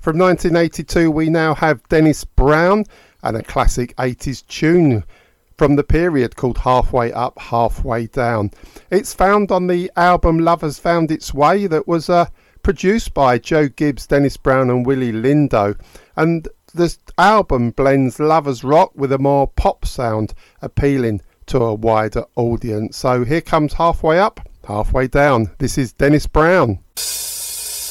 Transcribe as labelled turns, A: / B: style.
A: From 1982 we now have Dennis Brown and a classic 80s tune from the period called Halfway Up, Halfway Down. It's found on the album Lovers Found Its Way that was produced by Joe Gibbs, Dennis Brown and Willie Lindo. And this album blends lovers rock with a more pop sound, appealing to a wider audience. So here comes Halfway Up, Halfway Down. This is Dennis Brown.